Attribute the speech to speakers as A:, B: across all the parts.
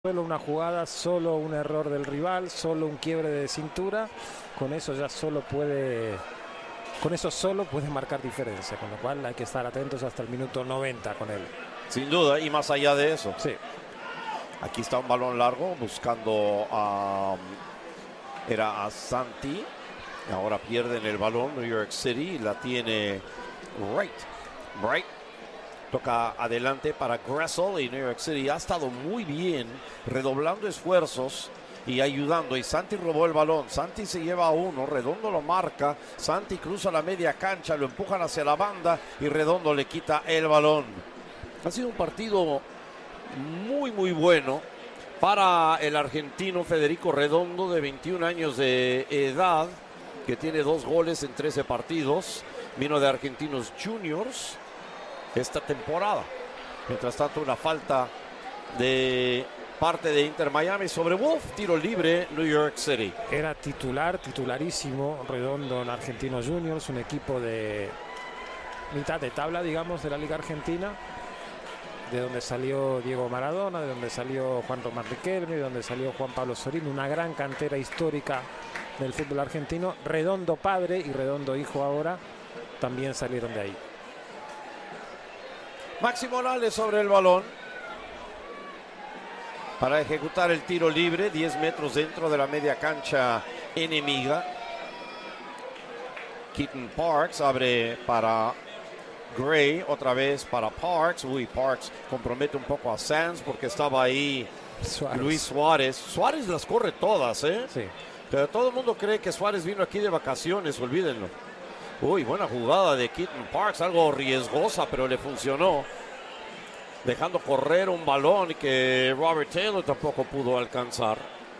A: Solo una jugada, solo un error del rival, solo un quiebre de cintura, con eso solo puede marcar diferencia, con lo cual hay que estar atentos hasta el minuto 90 con él.
B: Sin duda, y más allá de eso.
A: Sí.
B: Aquí está un balón largo buscando era a Santi. Ahora pierden el balón New York City, la tiene Bright. Toca adelante para Gressel y New York City ha estado muy bien, redoblando esfuerzos y ayudando. Y Santi robó el balón. Santi se lleva a uno, Redondo lo marca. Santi cruza la media cancha, lo empujan hacia la banda y Redondo le quita el balón. Ha sido un partido muy bueno para el argentino Federico Redondo, de 21 años de edad, que tiene 2 goles en 13 partidos. Vino de Argentinos Juniors esta temporada. Mientras tanto, una falta de parte de Inter Miami sobre Wolf, tiro libre New York City.
A: Era titularísimo Redondo en Argentinos Juniors, un equipo de mitad de tabla, digamos, de la Liga Argentina, de donde salió Diego Maradona, de donde salió Juan Román Riquelme, de donde salió Juan Pablo Sorín, una gran cantera histórica del fútbol argentino. Redondo padre y Redondo hijo ahora también salieron de ahí.
B: Maxi Morales sobre el balón para ejecutar el tiro libre, 10 metros dentro de la media cancha enemiga. Keaton Parks abre para Gray, otra vez para Parks. Parks compromete un poco a Sands porque estaba ahí Luis Suárez. Suárez las corre todas, ¿eh?
A: Sí.
B: Pero todo el mundo cree que Suárez vino aquí de vacaciones, olvídenlo. Buena jugada de Keaton Parks, algo riesgosa, pero le funcionó. Dejando correr un balón que Robert Taylor tampoco pudo alcanzar.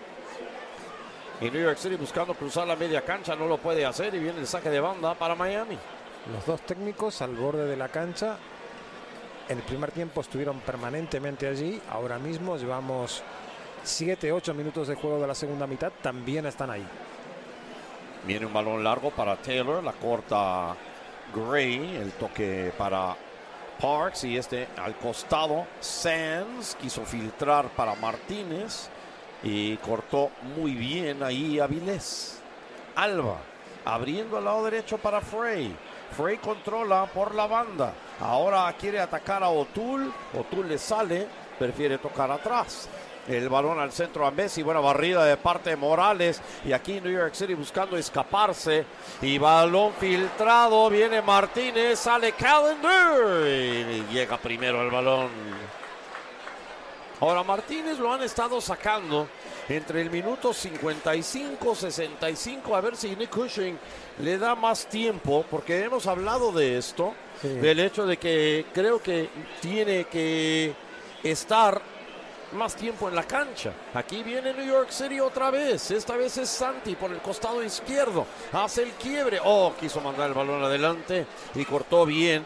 B: Y New York City buscando cruzar la media cancha, no lo puede hacer y viene el saque de banda para Miami.
A: Los dos técnicos al borde de la cancha. En el primer tiempo estuvieron permanentemente allí. Ahora mismo llevamos 7-8 minutos de juego de la segunda mitad. También están ahí.
B: Viene un balón largo para Taylor, la corta Gray, el toque para Parks y al costado Sands quiso filtrar para Martínez y cortó muy bien ahí Avilés. Alba abriendo al lado derecho para Frey. Frey controla por la banda. Ahora quiere atacar a O'Toole. O'Toole le sale, prefiere tocar atrás. El balón al centro a Messi, buena barrida de parte de Morales. Y aquí New York City buscando escaparse. Y balón filtrado, viene Martínez, sale Callender. Y llega primero el balón. Ahora Martínez lo han estado sacando entre el minuto 55-65. A ver si Nick Cushing le da más tiempo. Porque hemos hablado de esto. Sí. Del hecho de que creo que tiene que estar más tiempo en la cancha. Aquí viene New York City otra vez. Esta vez es Santi por el costado izquierdo. Hace el quiebre. Quiso mandar el balón adelante y cortó bien.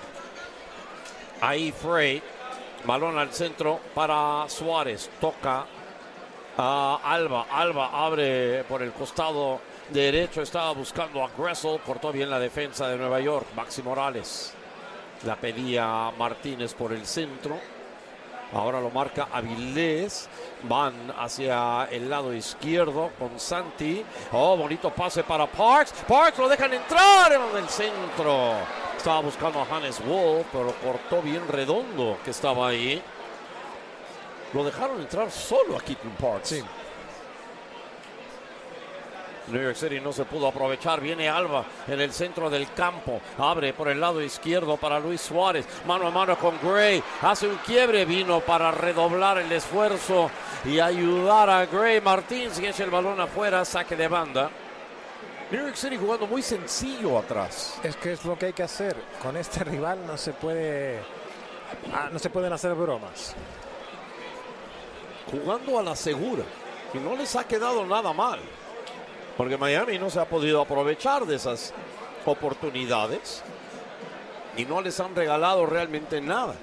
B: Ahí Frey. Balón al centro para Suárez. Toca a Alba. Alba abre por el costado derecho. Estaba buscando a Gressel. Cortó bien la defensa de Nueva York. Maxi Morales. La pedía Martínez por el centro. Ahora lo marca Avilés. Van hacia el lado izquierdo con Santi. Bonito pase para Parks. Parks lo dejan entrar en el centro. Estaba buscando a Hannes Wolf, pero cortó bien Redondo, que estaba ahí. Lo dejaron entrar solo a Keaton Parks.
A: Sí.
B: New York City no se pudo aprovechar. Viene Alba en el centro del campo. Abre por el lado izquierdo para Luis Suárez. Mano a mano con Gray. Hace un quiebre. Vino para redoblar el esfuerzo y ayudar a Gray. Martínez que echa el balón afuera. Saque de banda. New York City jugando muy sencillo atrás.
A: Es que es lo que hay que hacer. Con este rival no se pueden hacer bromas.
B: Jugando a la segura. Y no les ha quedado nada mal. Porque Miami no se ha podido aprovechar de esas oportunidades y no les han regalado realmente nada.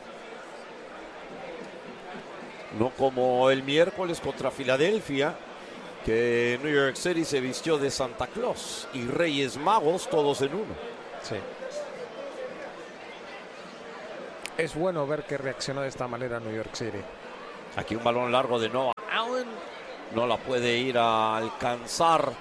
B: No como el miércoles contra Filadelfia, que New York City se vistió de Santa Claus y Reyes Magos todos en uno.
A: Sí. Es bueno ver que reaccionó de esta manera New York City.
B: Aquí un balón largo de Noah Allen. No la puede ir a alcanzar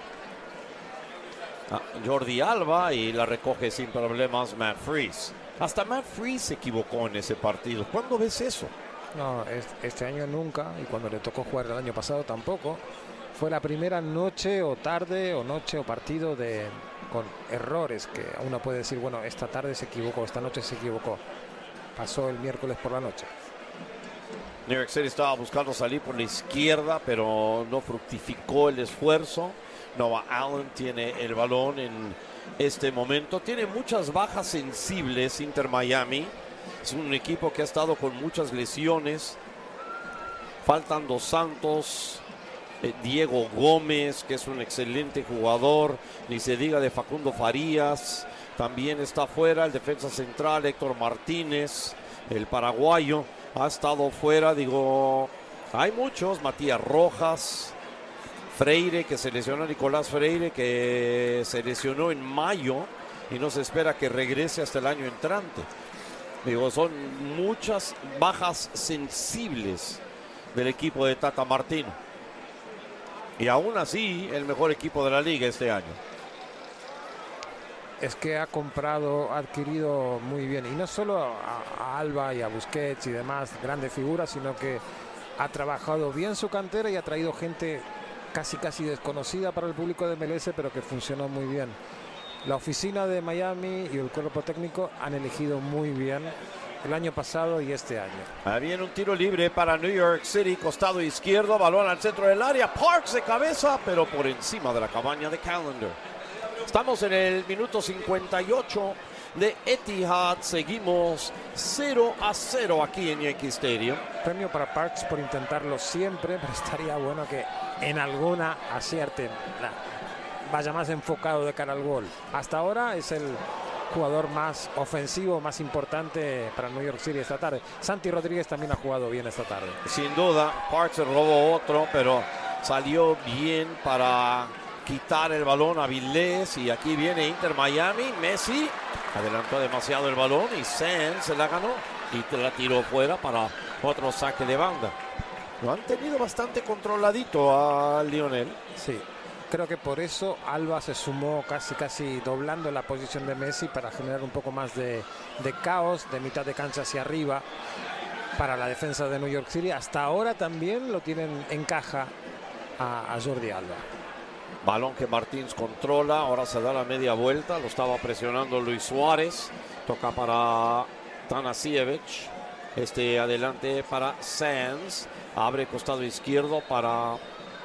B: Jordi Alba y la recoge sin problemas Matt Freese. Hasta Matt Freese se equivocó en ese partido. ¿Cuándo ves eso?
A: No, este año nunca, y cuando le tocó jugar el año pasado tampoco. Fue la primera noche o tarde o noche o partido con errores que uno puede decir, bueno, esta tarde se equivocó, esta noche se equivocó. Pasó el miércoles por la noche.
B: New York City estaba buscando salir por la izquierda, pero no fructificó el esfuerzo. Noah Allen tiene el balón en este momento. Tiene muchas bajas sensibles Inter Miami. Es un equipo que ha estado con muchas lesiones. Faltan Dos Santos, Diego Gómez, que es un excelente jugador. Ni se diga de Facundo Farías. También está fuera el defensa central Héctor Martínez, el paraguayo. Ha estado fuera, hay muchos. Matías Rojas, Freire, que se lesionó, Nicolás Freire, que se lesionó en mayo y no se espera que regrese hasta el año entrante. Son muchas bajas sensibles del equipo de Tata Martino. Y aún así, el mejor equipo de la liga este año.
A: Es que ha adquirido muy bien. Y no solo a Alba y a Busquets y demás grandes figuras, sino que ha trabajado bien su cantera y ha traído gente casi desconocida para el público de MLS, pero que funcionó muy bien. La oficina de Miami y el cuerpo técnico han elegido muy bien el año pasado y este año.
B: Viene un tiro libre para New York City, costado izquierdo, balón al centro del área, Parks de cabeza, pero por encima de la cabaña de Callender. Estamos en el minuto 58 de Etihad, seguimos 0-0 aquí en Yankee Stadium.
A: Premio para Parks por intentarlo siempre, pero estaría bueno que en alguna acierte, vaya más enfocado de cara al gol. Hasta ahora es el jugador más ofensivo, más importante para New York City esta tarde. Santi Rodríguez también ha jugado bien esta tarde.
B: Sin duda, Parks se robó otro, pero salió bien para quitar el balón a Vilés. Y aquí viene Inter Miami. Messi adelantó demasiado el balón y Sanz se la ganó y la tiró fuera para otro saque de banda. Lo han tenido bastante controladito a Lionel.
A: Sí. Creo que por eso Alba se sumó casi doblando la posición de Messi para generar un poco más de caos de mitad de cancha hacia arriba para la defensa de New York City. Hasta ahora también lo tienen en caja a Jordi Alba.
B: Balón que Martins controla, ahora se da la media vuelta, lo estaba presionando Luis Suárez. Toca para Tanasiewicz. Adelante para Sanz. Abre costado izquierdo para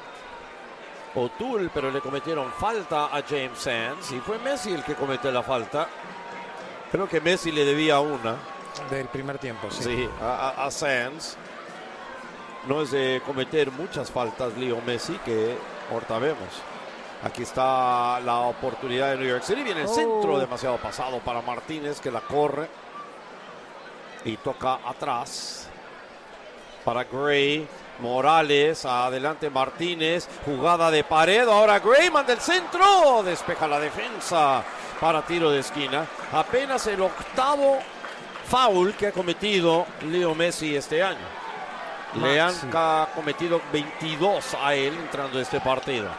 B: O'Toole, pero le cometieron falta a James Sanz y fue Messi el que cometió la falta. Creo que Messi le debía una.
A: Del primer tiempo, sí.
B: Sí, a Sanz. No es de cometer muchas faltas Leo Messi, que ahorita vemos. Aquí está la oportunidad de New York City. Viene el centro, demasiado pasado para Martínez, que la corre. Y toca atrás para Gray. Morales, adelante Martínez, jugada de pared, ahora Gray manda el centro, despeja la defensa para tiro de esquina. Apenas el octavo foul que ha cometido Leo Messi este año. Le han cometido 22 a él entrando a este partido.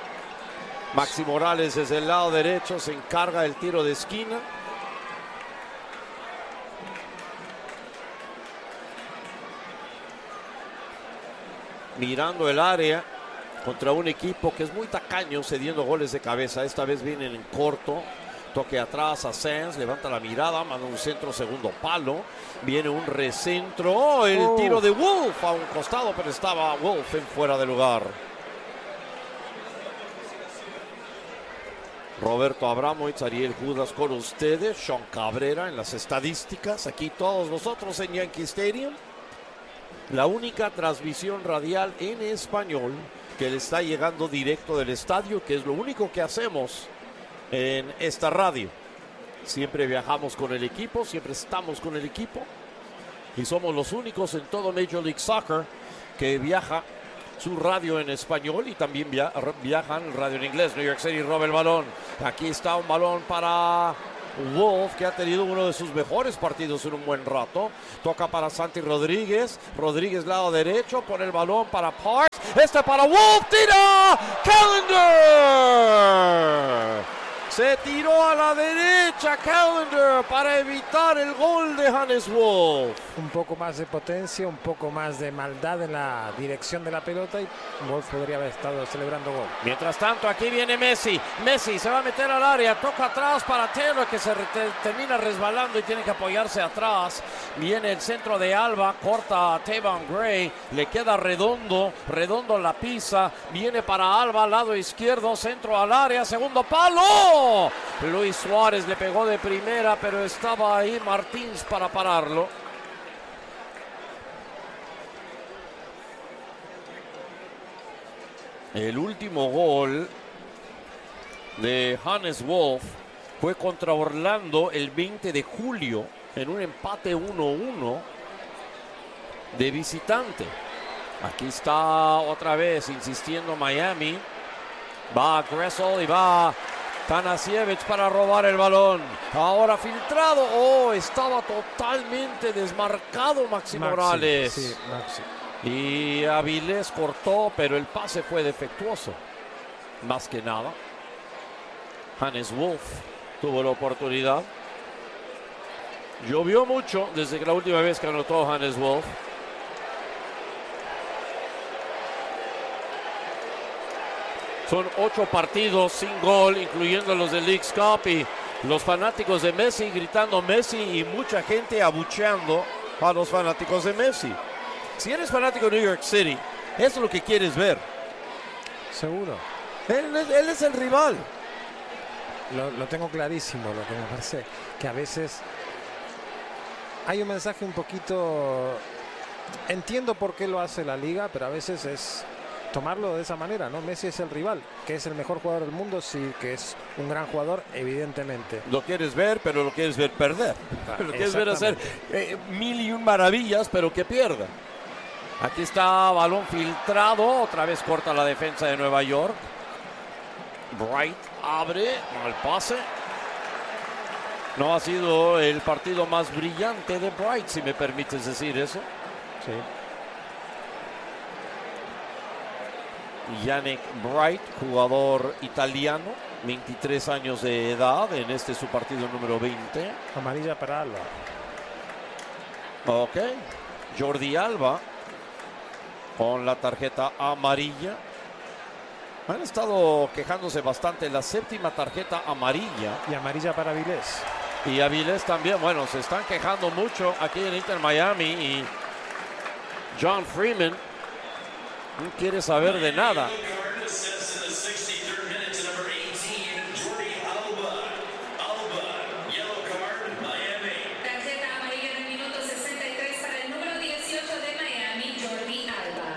B: Maxi Morales desde el lado derecho se encarga del tiro de esquina. Mirando el área contra un equipo que es muy tacaño cediendo goles de cabeza. Esta vez vienen en corto. Toque atrás a Sanz, levanta la mirada, manda un centro, segundo palo. Viene un recentro. El tiro de Wolf a un costado, pero estaba Wolf en fuera de lugar. Roberto Abramovich, Ariel Judas con ustedes. Sean Cabrera en las estadísticas. Aquí todos nosotros en Yankee Stadium. La única transmisión radial en español que le está llegando directo del estadio, que es lo único que hacemos en esta radio. Siempre viajamos con el equipo, siempre estamos con el equipo y somos los únicos en todo Major League Soccer que viaja su radio en español y también viajan radio en inglés. New York City roba el balón. Aquí está un balón para Wolf, que ha tenido uno de sus mejores partidos en un buen rato. Toca para Santi Rodríguez. Rodríguez, lado derecho, pone el balón para Parks. Este para Wolf, tira. Callender. Se tiró a la derecha Callender para evitar el gol de Hannes Wolf.
A: Un poco más de potencia, un poco más de maldad en la dirección de la pelota y Wolf podría haber estado celebrando gol.
B: Mientras tanto, aquí viene Messi. Messi se va a meter al área, toca atrás para Taylor, que se termina resbalando y tiene que apoyarse atrás. Viene el centro de Alba, corta a Taban Gray, le queda Redondo, Redondo la pisa, viene para Alba, lado izquierdo, centro al área, segundo palo. Luis Suárez le pegó de primera, pero estaba ahí Martins para pararlo. El último gol de Hannes Wolf fue contra Orlando el 20 de julio en un empate 1-1 de visitante. Aquí está otra vez insistiendo Miami. Va Gressel y va Tanasiewicz para robar el balón. Ahora filtrado. Oh, estaba totalmente desmarcado Maxi Morales.
A: Sí, Maxi.
B: Y Avilés cortó, pero el pase fue defectuoso. Más que nada. Hannes Wolf tuvo la oportunidad. Llovió mucho desde que la última vez que anotó Hannes Wolf. Son 8 partidos sin gol, incluyendo los de Leagues Cup, y los fanáticos de Messi gritando Messi y mucha gente abucheando a los fanáticos de Messi. Si eres fanático de New York City, eso es lo que quieres ver.
A: Seguro.
B: Él es el rival.
A: Lo tengo clarísimo, lo que me parece que a veces hay un mensaje un poquito... Entiendo por qué lo hace la liga, pero a veces es tomarlo de esa manera, ¿no? Messi es el rival, que es el mejor jugador del mundo, sí, que es un gran jugador, evidentemente.
B: Lo quieres ver, pero lo quieres ver perder. Lo quieres ver hacer mil y un maravillas, pero que pierda. Aquí está balón filtrado, otra vez corta la defensa de Nueva York. Bright abre, mal pase. No ha sido el partido más brillante de Bright, si me permites decir eso.
A: Sí.
B: Yannick Bright, jugador italiano, 23 años de edad, en este su partido número 20.
A: Amarilla para Alba.
B: Ok. Jordi Alba con la tarjeta amarilla. Han estado quejándose bastante, la 7ª tarjeta amarilla.
A: Y amarilla para Avilés.
B: Y Avilés también, bueno, se están quejando mucho aquí en Inter Miami, y John Freeman no quiere saber de nada.
C: Tarjeta amarilla en el minuto 63 para el número 18 de Miami, Jordi Alba.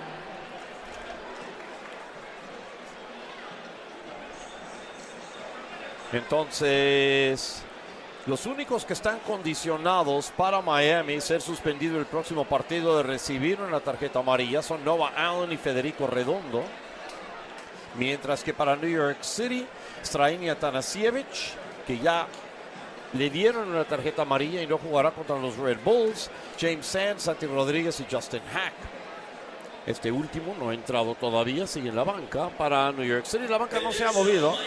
B: Entonces, los únicos que están condicionados para Miami ser suspendido el próximo partido de recibir una tarjeta amarilla son Noah Allen y Federico Redondo. Mientras que para New York City, Strahinja Tanasiewicz, que ya le dieron una tarjeta amarilla y no jugará contra los Red Bulls, James Sands, Santi Rodríguez y Justin Hack. Este último no ha entrado todavía, sigue en la banca para New York City. La banca no se ha movido.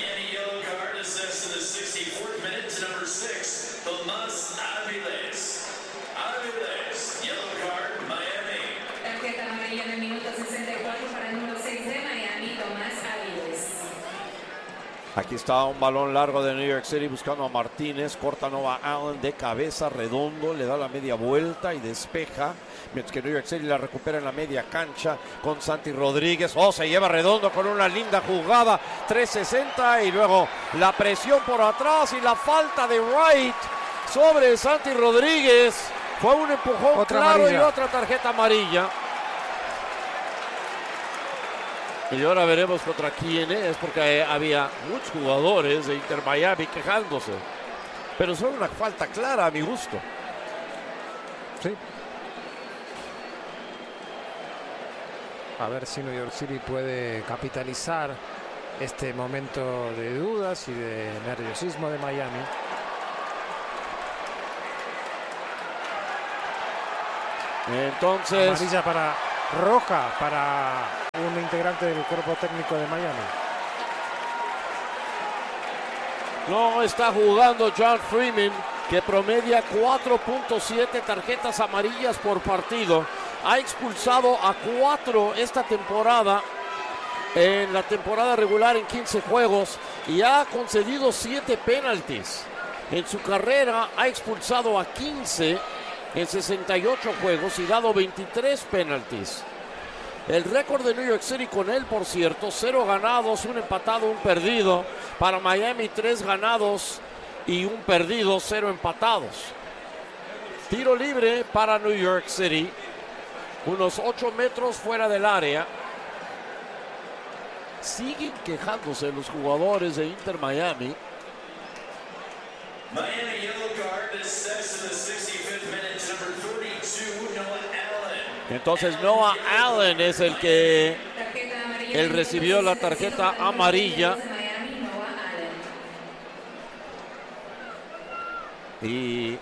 C: Tarjeta amarilla en el minuto 64 para el número 6 de Miami, Tomás Avilés.
B: Aquí está un balón largo de New York City buscando a Martínez. Corta Noah Allen de cabeza, Redondo, le da la media vuelta y despeja. Mientras que New York City la recupera en la media cancha con Santi Rodríguez. Oh, se lleva Redondo con una linda jugada, 360, y luego la presión por atrás y la falta de Wright sobre Santi Rodríguez. Fue un empujón
A: Otra
B: claro
A: amarilla.
B: y otra tarjeta amarilla. Y ahora veremos contra quién es, porque había muchos jugadores de Inter Miami quejándose. Pero son una falta clara a mi gusto.
A: Sí. A ver si New York City puede capitalizar este momento de dudas y de nerviosismo de Miami.
B: Entonces,
A: amarilla roja para un integrante del cuerpo técnico de Miami.
B: no está jugando John Freeman, que promedia 4.7 tarjetas amarillas por partido. Ha expulsado a 4 esta temporada, en la temporada regular en 15 juegos, y ha concedido 7 penaltis. En su carrera ha expulsado a 15 en 68 juegos y dado 23 penaltis. El récord de New York City con él, por cierto, 0 ganados, 1 empatado, 1 perdido. Para Miami, 3 ganados y 1 perdido, 0 empatados. Tiro libre para New York City, unos 8 metros fuera del área. Siguen quejándose los jugadores de Inter Miami.
D: Miami yellow card, the 6 in the 65th minute, number 32, Noah Allen.
B: Entonces Noah Allen es el que él recibió la tarjeta amarilla. Y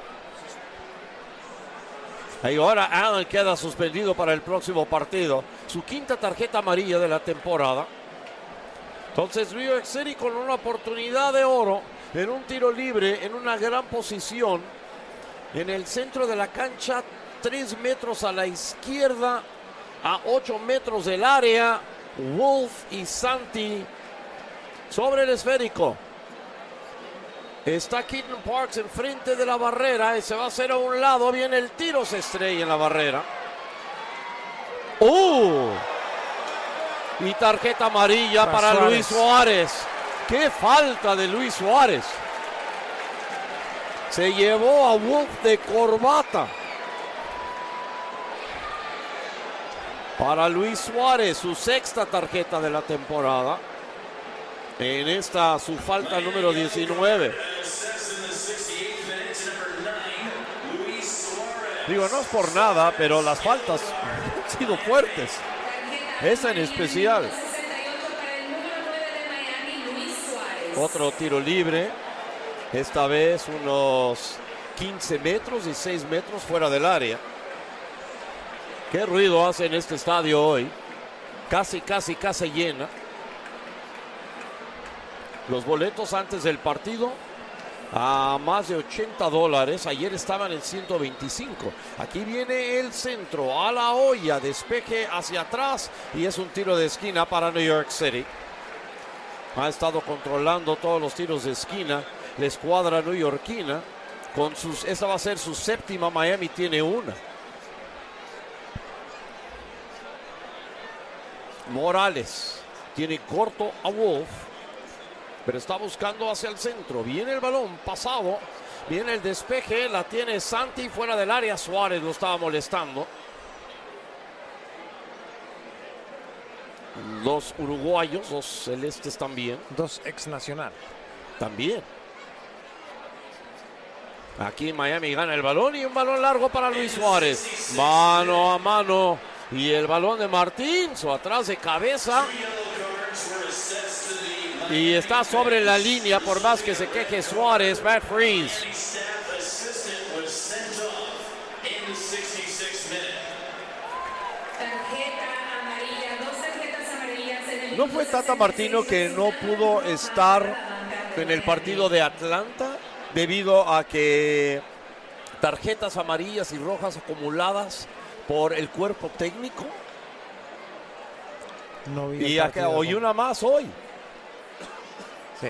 B: ahora Allen queda suspendido para el próximo partido. Su 5ª tarjeta amarilla de la temporada. Entonces New York City con una oportunidad de oro en un tiro libre, en una gran posición, en el centro de la cancha, 3 metros a la izquierda, a 8 metros del área. Wolf y Santi sobre el esférico. Está Keaton Parks enfrente de la barrera y se va a hacer a un lado. Viene el tiro, se estrella en la barrera. Y tarjeta amarilla para Luis Suárez. ¡Qué falta de Luis Suárez! Se llevó a Wolf de corbata. Para Luis Suárez, su 6ª tarjeta de la temporada. En esta, su falta número 19. Digo, no es por nada, pero las faltas han sido fuertes. Esa en especial. Otro tiro libre. Esta vez unos 15 metros, 16 metros fuera del área. Qué ruido hace en este estadio hoy. Casi llena. Los boletos antes del partido a más de $80. Ayer estaban en 125. Aquí viene el centro a la olla, despeje hacia atrás y es un tiro de esquina para New York City. Ha estado controlando todos los tiros de esquina la escuadra neoyorquina. Esta va a ser su 7ª. Miami tiene 1. Morales tiene corto a Wolf, pero está buscando hacia el centro. Viene el balón pasado, viene el despeje, la tiene Santi fuera del área. Suárez lo estaba molestando. 2 uruguayos, 2 celestes también.
A: 2 ex nacional.
B: También. Aquí Miami gana el balón y un balón largo para Luis Suárez. Mano a mano. Y el balón de Martins, atrás de cabeza. Y está sobre la línea, por más que se queje Suárez. Matt Freeze. ¿No fue Tata Martino que no pudo estar en el partido de Atlanta debido a que tarjetas amarillas y rojas acumuladas por el cuerpo técnico?
A: No vi
B: y acá hoy una más hoy.
A: Sí.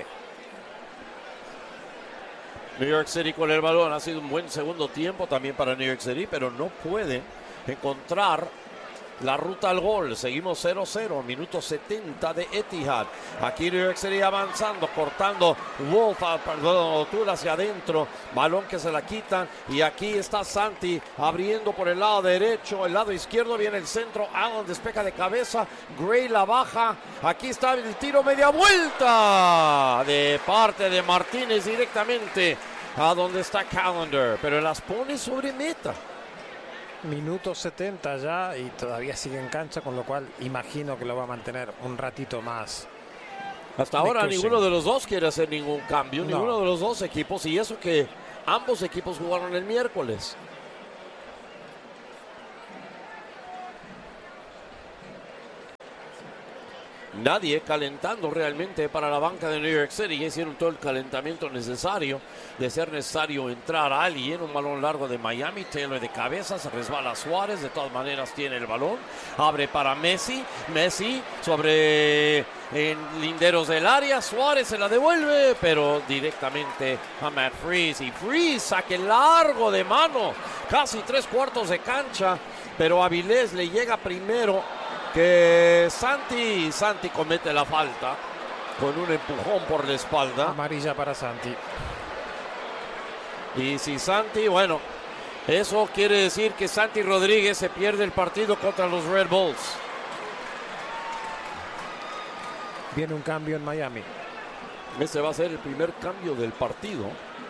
B: New York City con el balón. Ha sido un buen segundo tiempo también para New York City, pero no pueden encontrar la ruta al gol. Seguimos 0-0, minuto 70 de Etihad. Aquí New York City avanzando, cortando Wolf altura hacia adentro, balón que se la quitan y aquí está Santi abriendo por el lado derecho, el lado izquierdo viene el centro, Allen despeja de cabeza, Gray la baja, aquí está el tiro media vuelta de parte de Martínez directamente a donde está Callender, pero las pone sobre meta.
A: Minuto 70 ya y todavía sigue en cancha, con lo cual imagino que lo va a mantener un ratito más.
B: Hasta ahora ninguno de los dos quiere hacer ningún cambio,
A: no.
B: Ninguno de los dos equipos, y eso que ambos equipos jugaron el miércoles. nadie calentando realmente para la banca de New York City. Ya hicieron todo el calentamiento necesario. De ser necesario entrar a alguien, un balón largo de Miami. Taylor de cabeza, se resbala Suárez. De todas maneras tiene el balón. Abre para Messi. Messi sobre en linderos del área. Suárez se la devuelve, pero directamente a Matt Freese. Y Freese saque largo de mano. Casi 3/4 de cancha. Pero Avilés le llega primero que Santi. Santi comete la falta con un empujón por la espalda.
A: Amarilla para Santi.
B: Y si Santi, bueno, eso quiere decir que Santi Rodríguez se pierde el partido contra los Red Bulls.
A: Viene un cambio en Miami.
B: Ese va a ser el primer cambio del partido.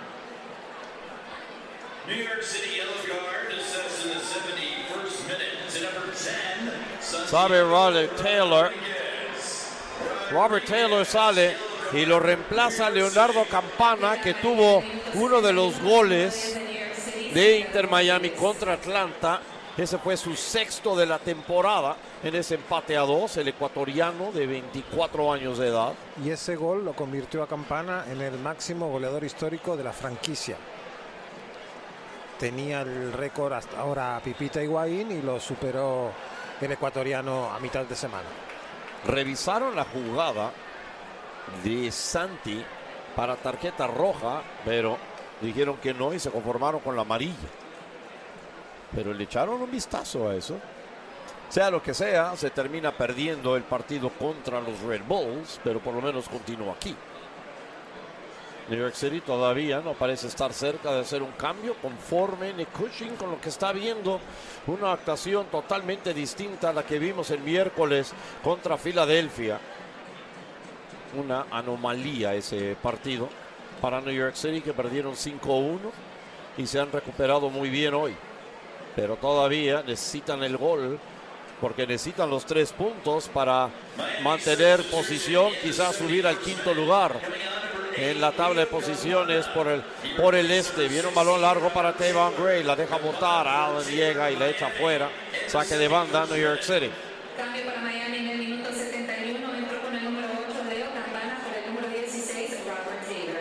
D: New York City yellow card steps in the 71st minute to number 10.
B: Sabe Robert Taylor. Robert Taylor sale y lo reemplaza Leonardo Campana, que tuvo uno de los goles de Inter Miami contra Atlanta. Ese fue su 6º de la temporada en ese empate a 2, el ecuatoriano de 24 años de edad.
A: Y ese gol lo convirtió a Campana en el máximo goleador histórico de la franquicia. Tenía el récord hasta ahora Pipita Higuaín y lo superó el ecuatoriano a mitad de semana.
B: Revisaron la jugada de Santi para tarjeta roja, pero dijeron que no y se conformaron con la amarilla. Pero le echaron un vistazo a eso. Sea lo que sea, se termina perdiendo el partido contra los Red Bulls, pero por lo menos continúa aquí. New York City todavía no parece estar cerca de hacer un cambio, conforme Nick Cushing con lo que está viendo. Una actuación totalmente distinta a la que vimos el miércoles contra Filadelfia. Una anomalía ese partido para New York City, que perdieron 5-1 y se han recuperado muy bien hoy. Pero todavía necesitan el gol, porque necesitan los 3 puntos para mantener posición, quizás subir al 5º lugar en la tabla de posiciones por el este. Viene un balón largo para Tavon Gray, la deja botar, Allen llega y la echa afuera. Saque de banda New York City.
C: Cambio para Miami en el minuto 71. Entró con el número 8 Leo Campana por el número 16 Robert Taylor.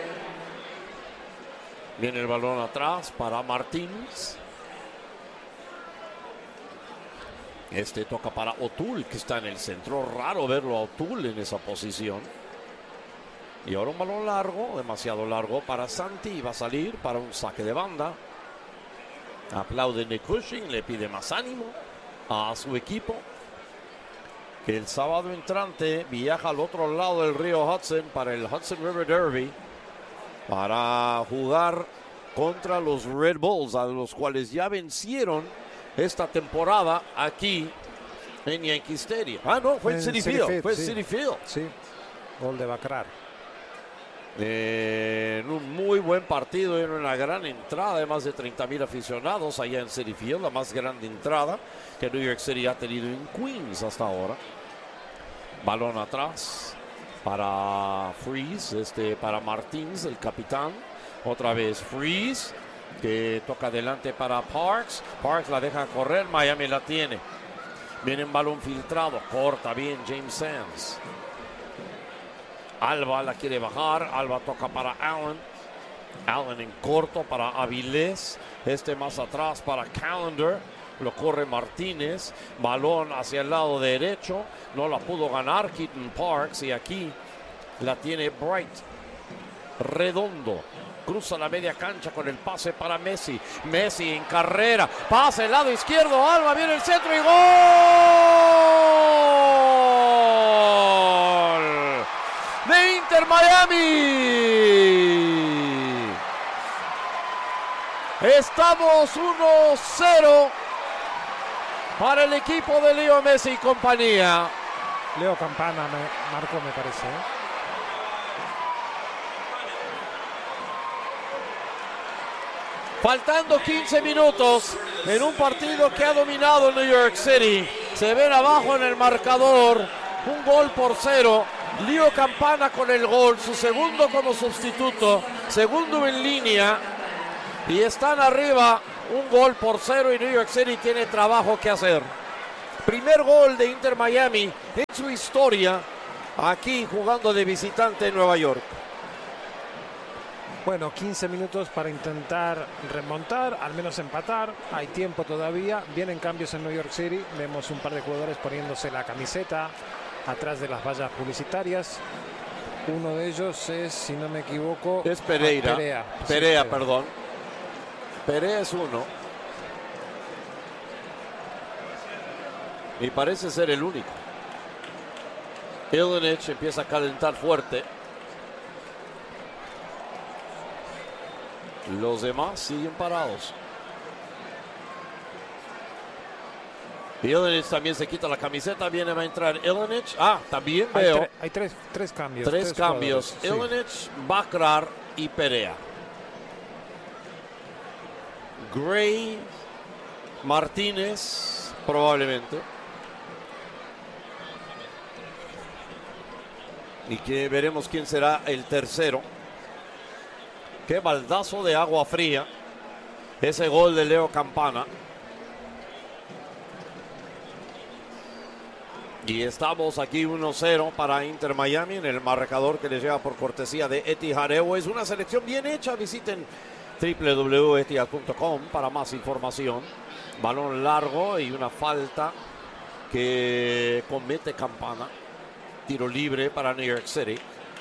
B: Viene el balón atrás para Martínez. Este toca para O'Toole, que está en el centro. Raro verlo a O'Toole en esa posición. Y ahora un balón largo, demasiado largo para Santi. Va a salir para un saque de banda. Aplaude Nick Cushing, le pide más ánimo a su equipo, que el sábado entrante viaja al otro lado del río Hudson para el Hudson River Derby, para jugar contra los Red Bulls, a los cuales ya vencieron esta temporada aquí en Yankee Stadium. Ah, no, fue en Citi Field. Fue en Citi Field.
A: Sí, gol de Bacrar.
B: En un muy buen partido, en una gran entrada de más de 30,000 aficionados allá en Citi Field, la más grande entrada que New York City ha tenido en Queens hasta ahora. Balón atrás para Freese, para Martins, el capitán. Otra vez Freese, que toca adelante para Parks. Parks la deja correr, Miami la tiene. Viene un balón filtrado, corta bien James Sands. Alba la quiere bajar, Alba toca para Allen. Allen en corto para Avilés. Más atrás para Callender. Lo corre Martínez. Balón hacia el lado derecho. No la pudo ganar Keaton Parks. Y aquí la tiene Bright. Redondo. Cruza la media cancha con el pase para Messi. Messi en carrera. Pase al lado izquierdo. Alba viene el centro y gol de Inter Miami. Estamos 1-0 para el equipo de Leo Messi y compañía.
A: Leo Campana marcó, me parece.
B: Faltando 15 minutos en un partido que ha dominado New York City. Se ven abajo en el marcador. 1-0. Leo Campana con el gol, su segundo como sustituto, segundo en línea, y están arriba 1-0 y New York City tiene trabajo que hacer. Primer gol de Inter Miami en su historia aquí jugando de visitante en Nueva York.
A: Bueno, 15 minutos para intentar remontar, al menos empatar. Hay tiempo todavía. Vienen cambios en New York City. Vemos un par de jugadores poniéndose la camiseta atrás de las vallas publicitarias. Uno de ellos es, si no me equivoco,
B: Es Pereira. Perea,
A: Sí,
B: perdón. Perea es uno. Y parece ser el único. Ilinic empieza a calentar fuerte. Los demás siguen parados. Ilinic también se quita la camiseta. Va a entrar Ilinic. También veo
A: Hay tres cambios.
B: tres cambios.
A: jugadores, sí.
B: Ilinic, Bakrar y Perea. Gray, Martínez, probablemente. Y que veremos quién será el tercero. Qué baldazo de agua fría. Ese gol de Leo Campana. Y estamos aquí 1-0 para Inter Miami en el marcador que les llega por cortesía de Etihad Airways. Una selección bien hecha. Visiten www.etihad.com para más información. Balón largo y una falta que comete Campana. Tiro libre para New York City.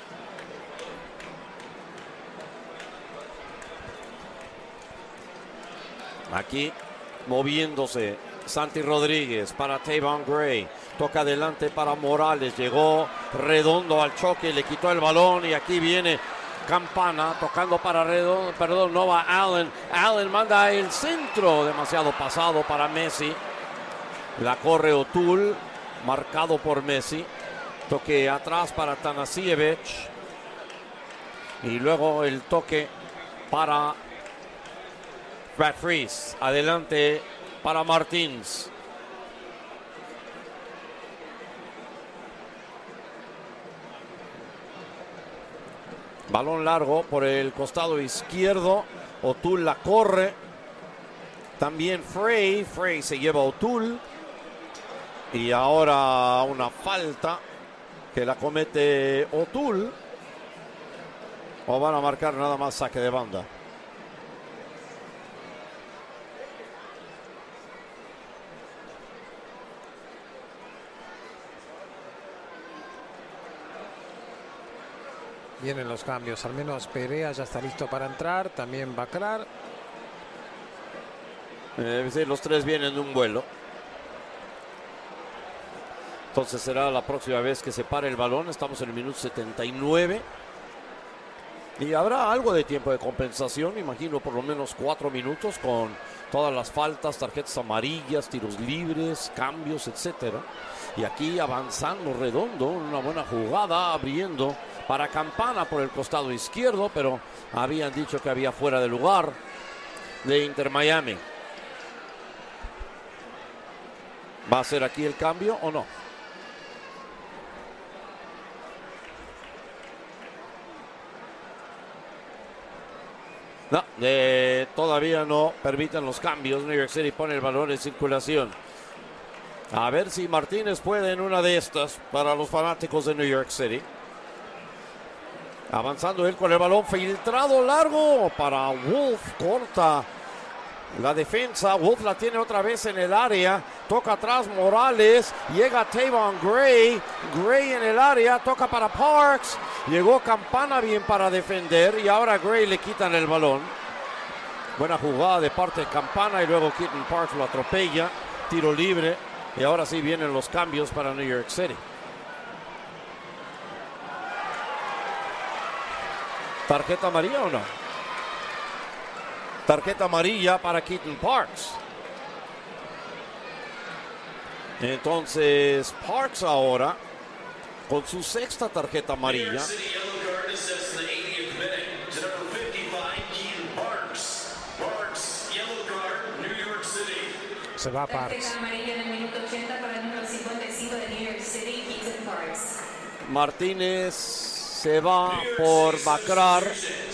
B: Aquí moviéndose Santi Rodríguez para Tavon Gray. Toca adelante para Morales. Llegó Redondo al choque, le quitó el balón y aquí viene Campana tocando para Redondo. Perdón, no va Allen. Allen manda el centro. Demasiado pasado para Messi. La corre O'Toole, marcado por Messi. Toque atrás para Tanasiewicz. Y luego el toque para Brad Freese. Adelante para Martins. Balón largo por el costado izquierdo. O'Toole la corre. También Frey. Frey se lleva a O'Toole. Y ahora una falta que la comete O'Toole. O van a marcar nada más saque de banda.
A: Vienen los cambios. Al menos Perea ya está listo para entrar. También Bakrar.
B: Sí, los tres vienen de un vuelo. Entonces será la próxima vez que se pare el balón. Estamos en el minuto 79. Y habrá algo de tiempo de compensación. Imagino por lo menos 4 minutos con todas las faltas, tarjetas amarillas, tiros libres, cambios, etcétera. Y aquí avanzando Redondo. Una buena jugada abriendo para Campana por el costado izquierdo. Pero habían dicho que había fuera de lugar de Inter Miami. ¿Va a ser aquí el cambio o no? No, todavía no permiten los cambios. New York City pone el balón en circulación. A ver si Martínez puede en una de estas para los fanáticos de New York City. Avanzando él con el balón filtrado largo para Wolf. Corta la defensa. Wolf la tiene otra vez en el área. Toca atrás Morales. Llega Tavon Gray. Gray en el área. Toca para Parks. Llegó Campana bien para defender. Y ahora Gray le quitan el balón. Buena jugada de parte de Campana. Y luego Keaton Parks lo atropella. Tiro libre. Y ahora sí vienen los cambios para New York City. ¿Tarjeta amarilla o no? Tarjeta amarilla para Keaton Parks. Entonces Parks ahora con su sexta tarjeta amarilla.
A: Se va Parks.
C: Tarjeta amarilla en el minuto 80 para el número 55 de New York City, Keaton Parks.
B: Martínez se va por Bakrar.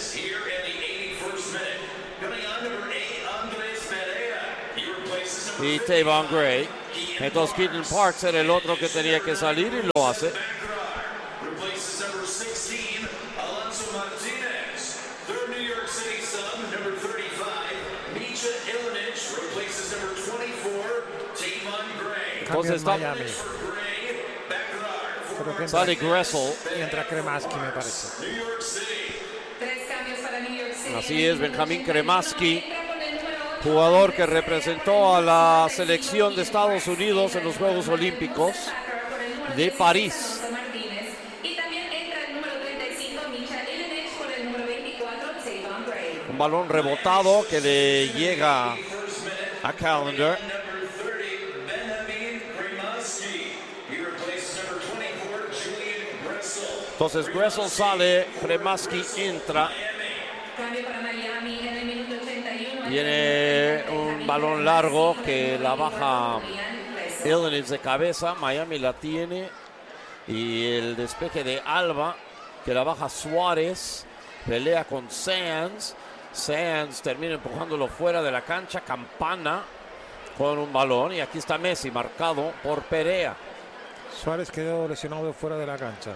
B: Y Tavon Gray. Entonces Keaton Parks era el otro que tenía que salir y lo hace.
D: replaces number 16, Alonso Martinez. Third New York City sub, number 35, Misha Ilinich, replaces number 24, Tavon Gray.
A: Cambio en Miami.
D: For Gray, Bakrar.
A: Creo que
B: Sale Gressel.
A: y entra Kremaski, me parece.
D: New York City.
C: 3 cambios para New York City.
B: Así es, Benjamín Kremaski,
C: Entra con el número 8,
B: jugador que representó a la selección de Estados Unidos en los Juegos Olímpicos de París.
C: Martínez. Y también entra el número 35, Misha Ilinich, con el número 24, Tavon Gray.
B: Un balón rebotado que le llega a Callender.
D: Number 30, Benjamin Kremaski. He replaces number 24, Julian Gressel.
B: Entonces Gressel sale, Kremaski entra.
C: Cambio para Miami en el minuto 81.
B: Viene un balón largo que la baja Ilinich de cabeza. Miami la tiene. Y el despeje de Alba que la baja Suárez. Pelea con Sands. Sands termina empujándolo fuera de la cancha. Campana con un balón. Y aquí está Messi marcado por Perea.
A: Suárez quedó lesionado fuera de la cancha.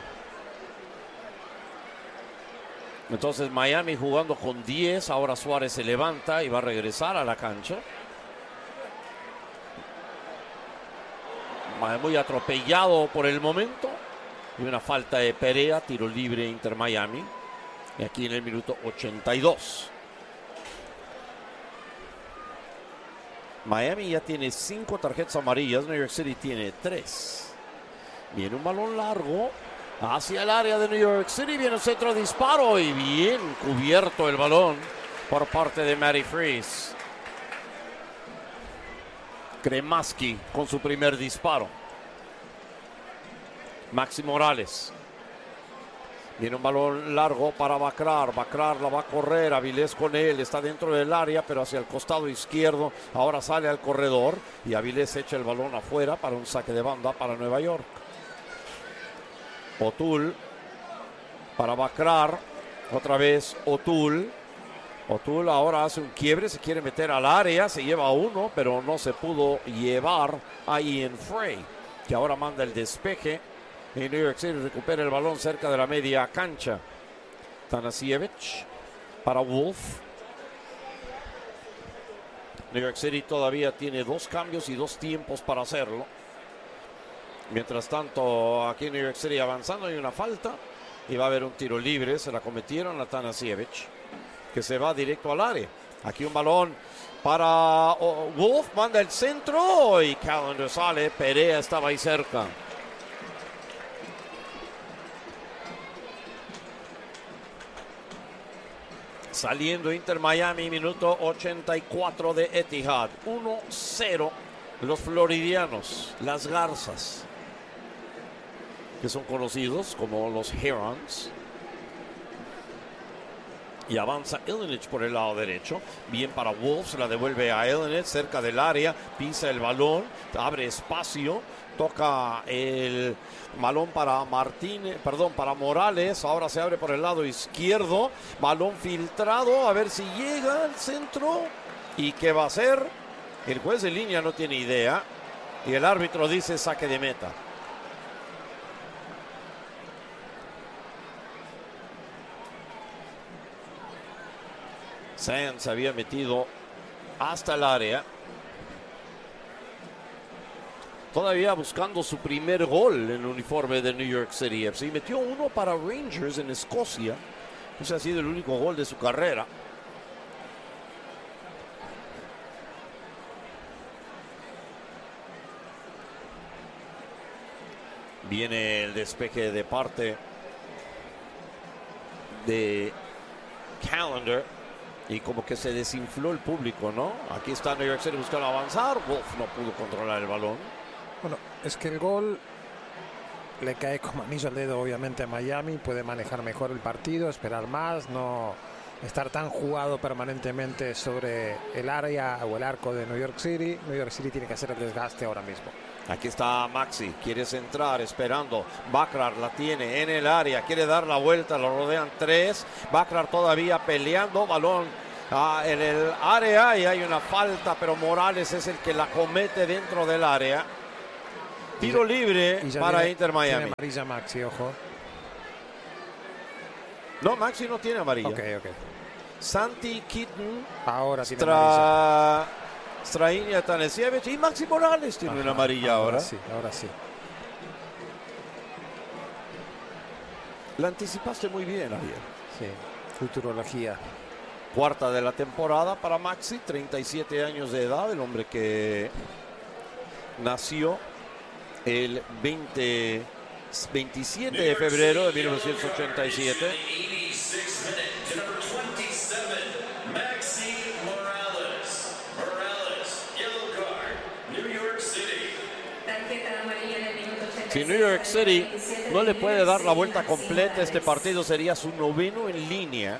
B: Entonces Miami jugando con 10. Ahora Suárez se levanta y va a regresar a la cancha. Muy atropellado por el momento. Y una falta de Perea. Tiro libre Inter Miami. Y aquí en el minuto 82. Miami ya tiene 5 tarjetas amarillas. New York City tiene 3. Viene un balón largo hacia el área de New York City. Viene un centro de disparo y bien cubierto el balón por parte de Matty Freeze. Kremaski con su primer disparo. Maxi Morales. Viene un balón largo para Bakrar. Bakrar la va a correr. Avilés con él. Está dentro del área, pero hacia el costado izquierdo. Ahora sale al corredor. Y Avilés echa el balón afuera para un saque de banda para Nueva York. O'Toole para Bakrar. Otra vez O'Toole. O'Toole ahora hace un quiebre. Se quiere meter al área. Se lleva uno, pero no se pudo llevar a Ian Frey, que ahora manda el despeje. Y New York City recupera el balón cerca de la media cancha. Tanasiewicz para Wolf. New York City todavía tiene 2 cambios y 2 tiempos para hacerlo. Mientras tanto, aquí en New York City avanzando, hay una falta. Y va a haber un tiro libre. Se la cometieron a Tanasiewicz, que se va directo al área. Aquí un balón para Wolf. Manda el centro y Callender sale. Perea estaba ahí cerca. Saliendo Inter Miami, minuto 84 de Etihad. 1-0 los floridianos, las Garzas, que son conocidos como los Herons. Y avanza Ilinich por el lado derecho. Bien para Wolf, se la devuelve a Ilinich cerca del área. Pisa el balón, abre espacio. Toca el balón para para Morales. Ahora se abre por el lado izquierdo. Balón filtrado. A ver si llega al centro. ¿Y qué va a hacer? El juez de línea no tiene idea. Y el árbitro dice saque de meta. Sands se había metido hasta el área. Todavía buscando su primer gol en el uniforme de New York City FC. Metió uno para Rangers en Escocia. Ese ha sido el único gol de su carrera. Viene el despeje de parte de Callender. Y como que se desinfló el público, ¿no? Aquí está New York City buscando avanzar. Wolf no pudo controlar el balón.
A: Bueno, es que el gol le cae como anillo al dedo, obviamente, a Miami. Puede manejar mejor el partido, esperar más, no estar tan jugado permanentemente sobre el área o el arco de New York City. New York City tiene que hacer el desgaste ahora mismo.
B: Aquí está Maxi, quiere centrar, esperando. Bakrar la tiene en el área, quiere dar la vuelta, lo rodean 3. Bakrar todavía peleando, balón en el área y hay una falta, pero Morales es el que la comete dentro del área. Tiro libre para Inter Miami.
A: Tiene amarilla Maxi, ojo.
B: No, Maxi no tiene amarilla.
A: Ok.
B: Santi Kitten,
A: Ahora tiene amarilla.
B: Strainia Tanesiewicz y Maxi Morales tiene una amarilla ahora.
A: Ahora sí.
B: La anticipaste muy bien ayer.
A: Sí, futurología.
B: Cuarta de la temporada para Maxi, 37 años de edad, el hombre que nació el 27 de febrero de 1987. Si New York City no le puede dar la vuelta completa, este partido sería su 9º en línea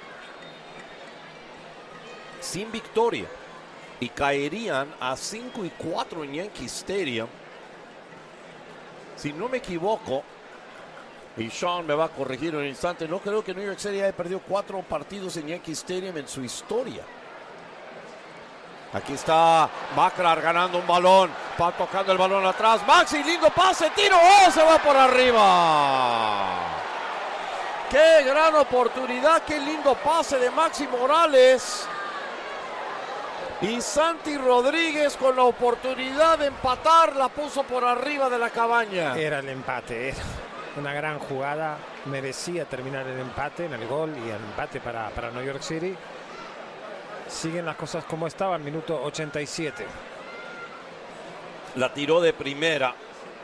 B: sin victoria y caerían a 5-4 en Yankee Stadium. Si no me equivoco, y Sean me va a corregir en un instante, no creo que New York City haya perdido 4 partidos en Yankee Stadium en su historia. Aquí está Bacrar ganando un balón, va tocando el balón atrás. Maxi, lindo pase, tiro, se va por arriba. Qué gran oportunidad, qué lindo pase de Maxi Morales. Y Santi Rodríguez con la oportunidad de empatar, la puso por arriba de la cabaña.
A: Era el empate, era una gran jugada, merecía terminar el empate en el gol y el empate para New York City. Siguen las cosas como estaban, minuto 87.
B: La tiró de primera.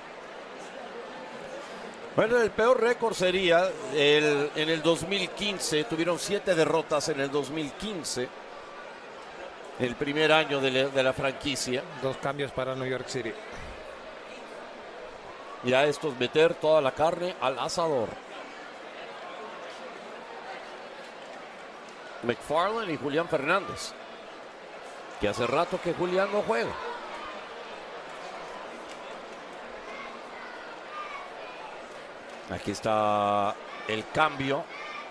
B: Bueno, el peor récord sería en el 2015. Tuvieron 7 derrotas en el 2015. El primer año de la franquicia.
A: 2 cambios para New York City.
B: Ya esto es meter toda la carne al asador. McFarland y Julián Fernández, que hace rato que Julián no juega. Aquí está el cambio.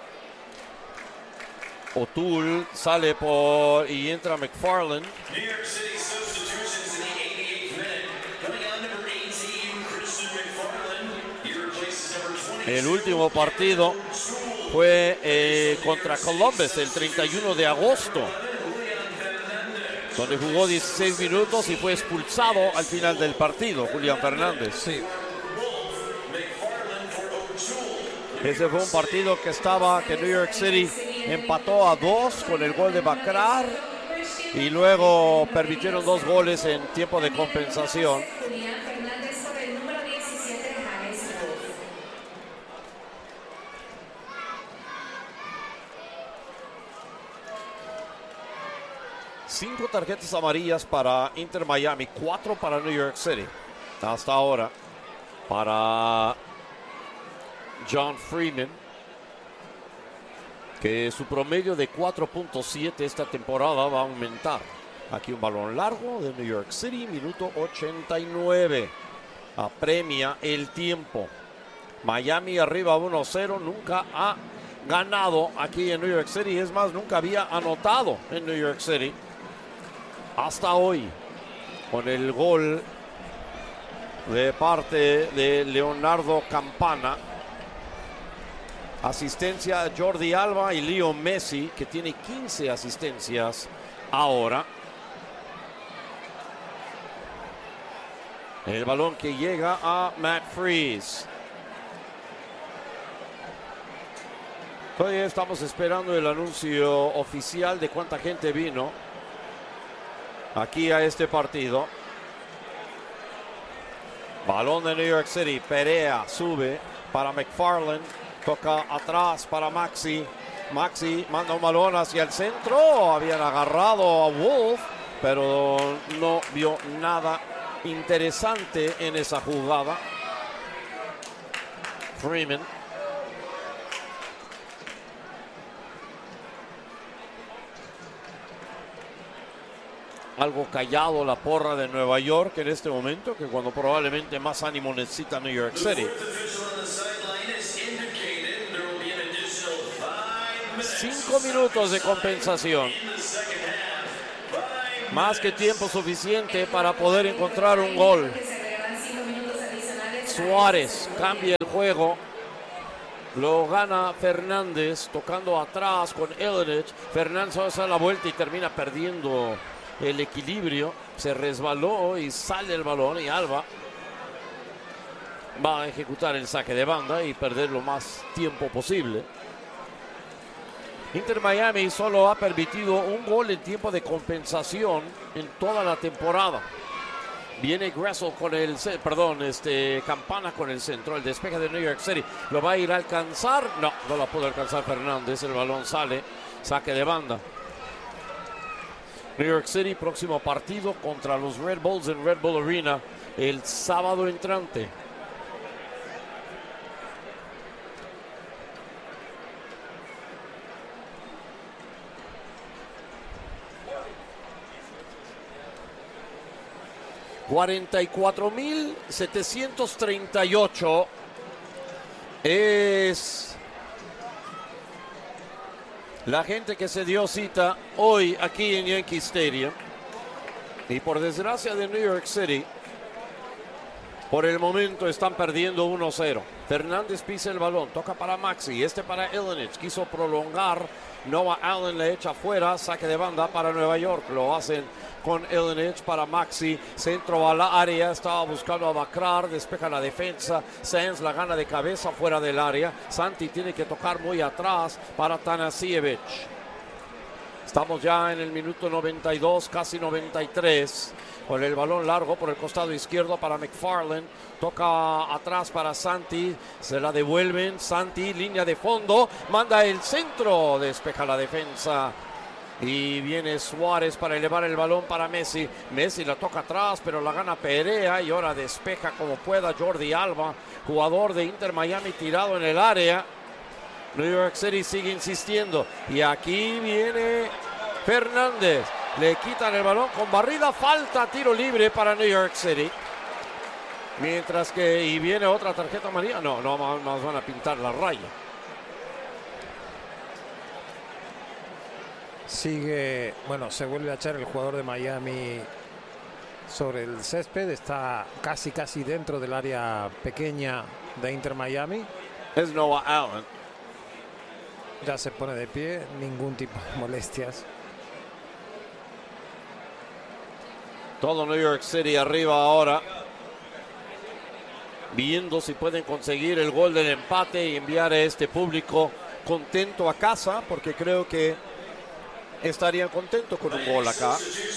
B: O'Toole sale y entra McFarland.
D: New York City substitutions in the 88th minute. Coming on, number 18, Christian McFarland. He replaces number 20.
B: El último partido fue contra Columbus el 31 de agosto, donde jugó 16 minutos y fue expulsado al final del partido, Julián Fernández.
A: Sí.
B: Ese fue un partido que New York City empató a 2 con el gol de Bacrar y luego permitieron 2 goles en tiempo de compensación.
C: Julián Fernández por el número 17, James Wolf.
B: 5 tarjetas amarillas para Inter Miami, 4 para New York City. Hasta ahora para John Freeman, que su promedio de 4.7 esta temporada va a aumentar. Aquí un balón largo de New York City, minuto 89. Apremia el tiempo. Miami arriba 1-0, nunca ha ganado aquí en New York City. Es más, nunca había anotado en New York City hasta hoy, con el gol de parte de Leonardo Campana. Asistencia a Jordi Alba y Leo Messi, que tiene 15 asistencias ahora. El balón que llega a Matt Freese. Todavía estamos esperando el anuncio oficial de cuánta gente vino aquí a este partido. Balón de New York City. Perea sube para McFarland. Toca atrás para Maxi. Maxi manda un balón hacia el centro. Habían agarrado a Wolf, pero no vio nada interesante en esa jugada. Freeman. Algo callado la porra de Nueva York en este momento, que cuando probablemente más ánimo necesita New York City. 5 minutos de compensación. Más que tiempo suficiente para poder encontrar un gol. Suárez cambia el juego. Lo gana Fernández tocando atrás con Ellenich. Fernández hace la vuelta y termina perdiendo el equilibrio. Se resbaló y sale el balón y Alba va a ejecutar el saque de banda y perder lo más tiempo posible. Inter Miami solo ha permitido un gol en tiempo de compensación en toda la temporada. Viene Gressel con el, Campana con el centro, el despeje de New York City. ¿Lo va a ir a alcanzar? No, no la pudo alcanzar Fernández. El balón sale, saque de banda. New York City, próximo partido contra los Red Bulls en Red Bull Arena el sábado entrante. $44,738 es la gente que se dio cita hoy aquí en Yankee Stadium. Y por desgracia de New York City, por el momento están perdiendo 1-0. Fernández pisa el balón, toca para Maxi, para Ellenich, quiso prolongar, Noah Allen le echa fuera, saque de banda para Nueva York, lo hacen con Ellenich para Maxi, centro a la área, estaba buscando a Bakrar, despeja la defensa, Sands la gana de cabeza fuera del área, Santi tiene que tocar muy atrás para Tanasiewicz. Estamos ya en el minuto 92, casi 93, con el balón largo por el costado izquierdo para McFarland, toca atrás para Santi, se la devuelven, Santi, línea de fondo, manda el centro, despeja la defensa. Y viene Suárez para elevar el balón para Messi. Messi la toca atrás, pero la gana Perea y ahora despeja como pueda Jordi Alba, jugador de Inter Miami tirado en el área. New York City sigue insistiendo. Y aquí viene Fernández. Le quitan el balón con barrida, falta, tiro libre para New York City. Mientras que, y viene otra tarjeta amarilla. No, más van a pintar la raya.
A: Sigue, se vuelve a echar el jugador de Miami sobre el césped, está casi dentro del área pequeña de Inter Miami.
B: Es Noah Allen.
A: Ya se pone de pie, ningún tipo de molestias.
B: Todo New York City arriba ahora, viendo si pueden conseguir el gol del empate y enviar a este público contento a casa, porque creo que estarían contentos con un gol acá.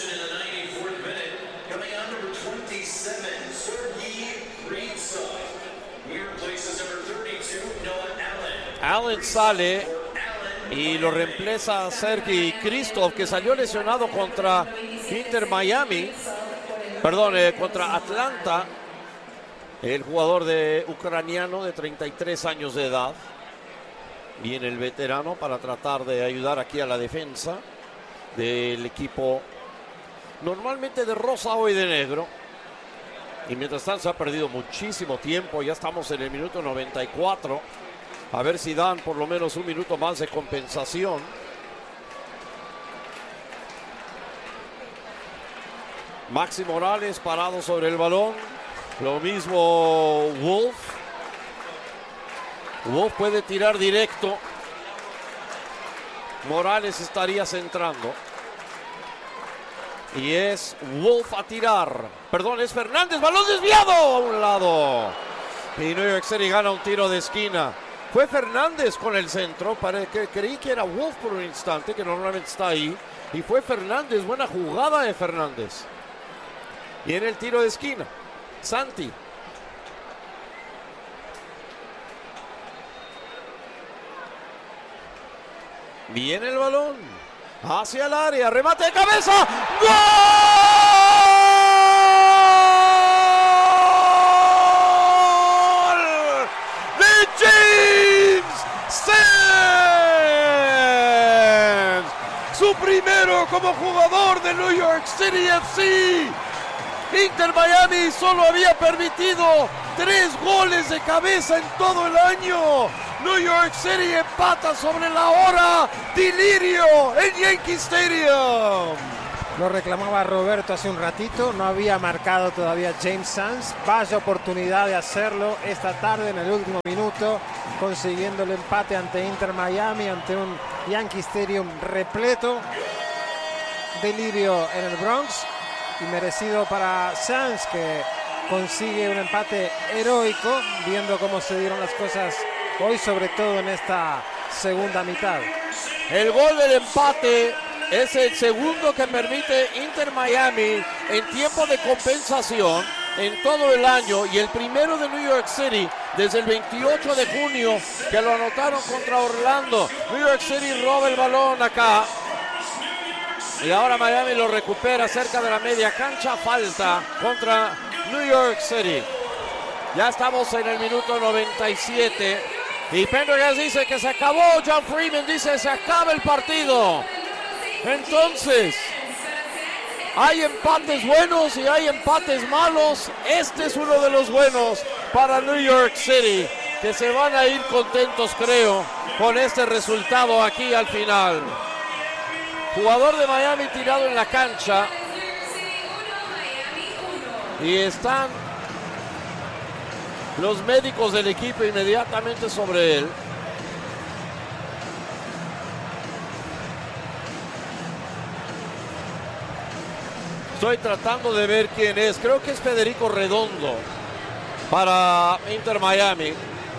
B: Allen sale y lo reemplaza Sergei Kristov, que salió lesionado contra Inter Miami, contra Atlanta, el jugador ucraniano de 33 años de edad. Viene el veterano para tratar de ayudar aquí a la defensa del equipo normalmente de rosa, hoy de negro. Y mientras tanto se ha perdido muchísimo tiempo, ya estamos en el minuto 94. A ver si dan por lo menos un minuto más de compensación. Maxi Morales parado sobre el balón. Lo mismo Wolf. Wolf puede tirar directo. Morales estaría centrando. Y es Wolf a tirar. Es Fernández. Balón desviado a un lado. Y New York City gana un tiro de esquina. Fue Fernández con el centro. Creí que era Wolf por un instante, que normalmente está ahí. Y fue Fernández. Buena jugada de Fernández. Y en el tiro de esquina, Santi. Viene el balón hacia el área, remate de cabeza, ¡gol! De James Sands, su primero como jugador de New York City FC. Inter Miami solo había permitido 3 goles de cabeza en todo el año. New York City empata sobre la hora. Delirio en Yankee Stadium.
A: Lo reclamaba Roberto hace un ratito, no había marcado todavía James Sands. Vaya oportunidad de hacerlo esta tarde en el último minuto, consiguiendo el empate ante Inter Miami, ante un Yankee Stadium repleto. Delirio en el Bronx y merecido para Sands, que consigue un empate heroico, viendo cómo se dieron las cosas hoy, sobre todo en esta segunda mitad.
B: El gol del empate es el segundo que permite Inter Miami en tiempo de compensación en todo el año, y el primero de New York City desde el 28 de junio que lo anotaron contra Orlando. New York City roba el balón acá y ahora Miami lo recupera cerca de la media cancha. Falta contra New York City. Ya estamos en el minuto 97 y Pendergast dice que se acabó. John Freeman dice se acaba el partido. Entonces, hay empates buenos y hay empates malos. Este es uno de los buenos para New York City, que se van a ir contentos, creo, con este resultado aquí al final. Jugador de Miami tirado en la cancha y están los médicos del equipo inmediatamente sobre él. Estoy tratando de ver quién es. Creo que es Federico Redondo para Inter Miami.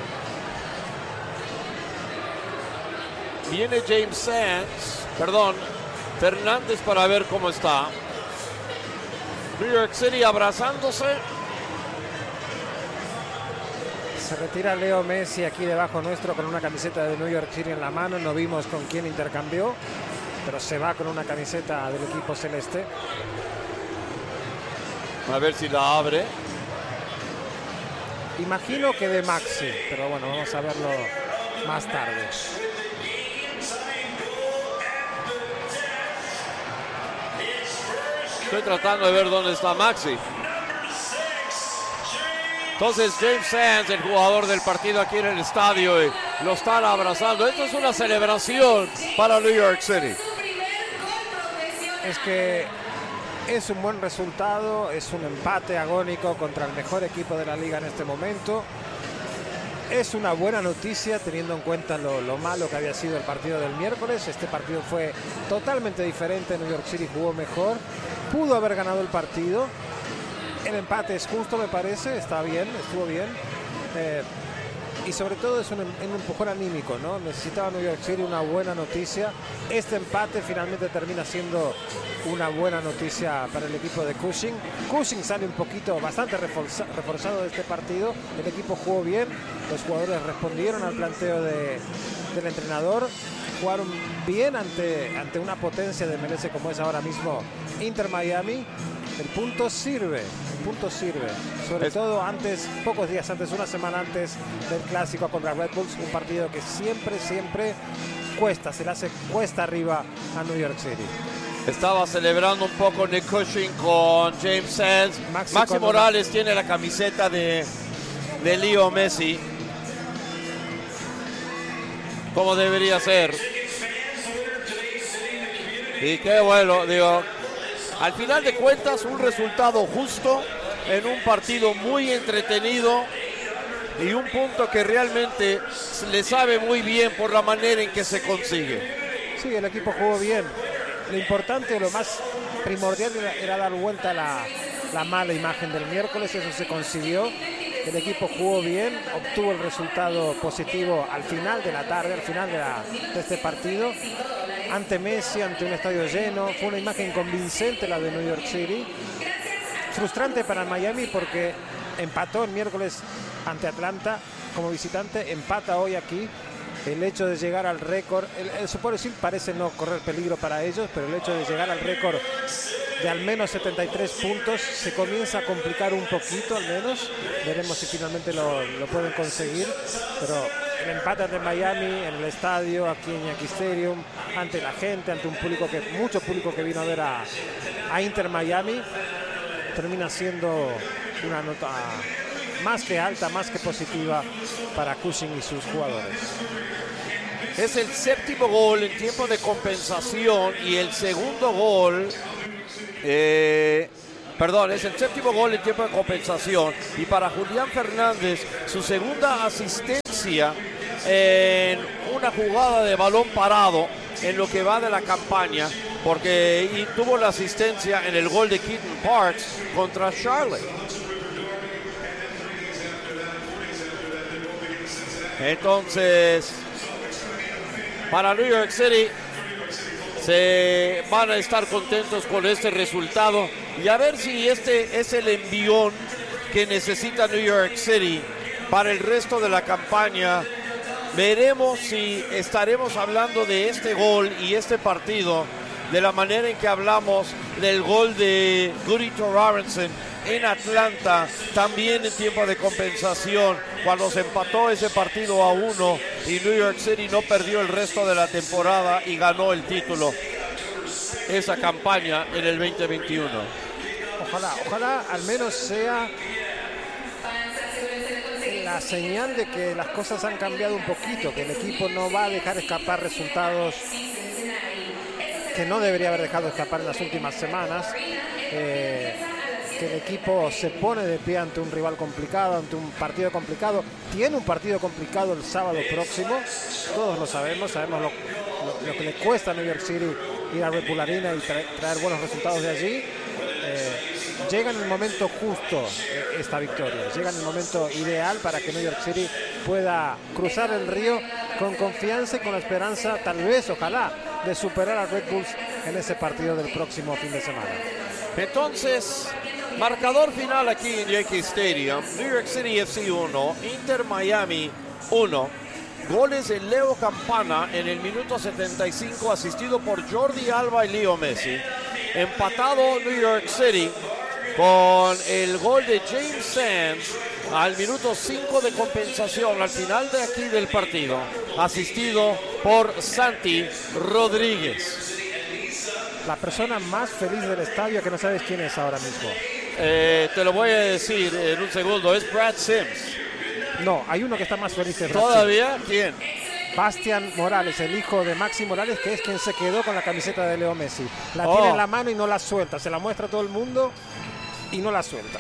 B: Viene James Sands, Fernández, para ver cómo está. New York City abrazándose.
A: Se retira Leo Messi aquí debajo nuestro con una camiseta de New York City en la mano. No vimos con quién intercambió, pero se va con una camiseta del equipo celeste.
B: A ver si la abre.
A: Imagino que de Maxi, pero bueno, vamos a verlo más tarde.
B: Estoy tratando de ver dónde está Maxi. Entonces James Sands, el jugador del partido aquí en el estadio, y lo están abrazando. Esto es una celebración para New York City.
A: Es que es un buen resultado, es un empate agónico contra el mejor equipo de la liga en este momento. Es una buena noticia teniendo en cuenta lo malo que había sido el partido del miércoles. Este partido fue totalmente diferente. New York City jugó mejor, pudo haber ganado el partido. El empate es justo, me parece, está bien, estuvo bien. Y sobre todo es un empujón anímico, ¿no? Necesitaba New York City una buena noticia. Este empate finalmente termina siendo una buena noticia para el equipo de Cushing. Cushing sale un poquito, bastante reforzado de este partido. El equipo jugó bien, los jugadores respondieron al planteo del entrenador. Jugaron bien ante una potencia de MLS como es ahora mismo Inter Miami. El punto sirve, sobre todo pocos días antes, una semana antes del clásico contra Red Bulls, un partido que siempre cuesta, se le hace cuesta arriba a New York City.
B: Estaba celebrando un poco Nick Cushing con James Sands. Maxi Morales tiene la camiseta de Leo Messi, como debería ser. Y qué bueno, digo, al final de cuentas un resultado justo en un partido muy entretenido y un punto que realmente le sabe muy bien por la manera en que se consigue.
A: Sí, el equipo jugó bien. Lo importante, lo más primordial era dar vuelta a la mala imagen del miércoles. Eso se consiguió. El equipo jugó bien, obtuvo el resultado positivo al final de la tarde, al final de este partido. Ante Messi, ante un estadio lleno. Fue una imagen convincente la de New York City. Frustrante para Miami porque empató el miércoles ante Atlanta como visitante, empata hoy aquí. El hecho de llegar al récord, se puede decir, parece no correr peligro para ellos, pero el hecho de llegar al récord de al menos 73 puntos se comienza a complicar un poquito, al menos. Veremos si finalmente lo pueden conseguir, pero el empate ante Miami en el estadio, aquí en Yankee Stadium, ante la gente, ante mucho público que vino a ver a Inter Miami, termina siendo una nota más que alta, más que positiva para Cushing y sus jugadores.
B: Es el séptimo gol en tiempo de compensación y el segundo gol Perdón, es el séptimo gol en tiempo de compensación. Y para Julián Fernández, su segunda asistencia en una jugada de balón parado en lo que va de la campaña, porque tuvo la asistencia en el gol de Keaton Parks contra Charlotte. Entonces, para New York City, se van a estar contentos con este resultado y a ver si este es el envión que necesita New York City para el resto de la campaña. Veremos si estaremos hablando de este gol y este partido de la manera en que hablamos del gol de Gurito Robinson en Atlanta, también en tiempo de compensación, cuando se empató ese partido 1 y New York City no perdió el resto de la temporada y ganó el título, esa campaña en el 2021.
A: Ojalá al menos sea la señal de que las cosas han cambiado un poquito, que el equipo no va a dejar escapar resultados que no debería haber dejado escapar en las últimas semanas, que el equipo se pone de pie ante un rival complicado, ante un partido complicado. Tiene un partido complicado el sábado próximo, todos lo sabemos lo que le cuesta a New York City ir a Red Bull Arena y traer buenos resultados de allí. Llega en el momento justo esta victoria, llega en el momento ideal para que New York City pueda cruzar el río con confianza y con la esperanza, tal vez, ojalá, de superar a Red Bulls en ese partido del próximo fin de semana.
B: Entonces, marcador final aquí en Yankee Stadium: New York City FC 1, Inter Miami 1. Goles de Leo Campana en el minuto 75, asistido por Jordi Alba y Leo Messi. Empatado New York City con el gol de James Sands al minuto 5 de compensación, al final de aquí del partido, asistido por Santi Rodríguez.
A: La persona más feliz del estadio, que no sabes quién es ahora mismo.
B: Te lo voy a decir en un segundo, es Brad Sims.
A: No, hay uno que está más feliz.
B: ¿Todavía? ¿Quién?
A: Bastián Morales, el hijo de Maxi Morales, que es quien se quedó con la camiseta de Leo Messi. La tiene en la mano y no la suelta, se la muestra a todo el mundo y no la suelta.